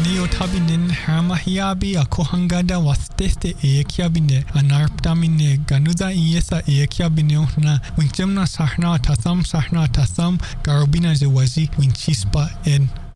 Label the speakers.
Speaker 1: Ani o tabinen haramahiabi a kohangada wasteste e kiabine anarptamine ganuda iesa e kiabine na winchemna sahna tasam garobina zewazi winchispa en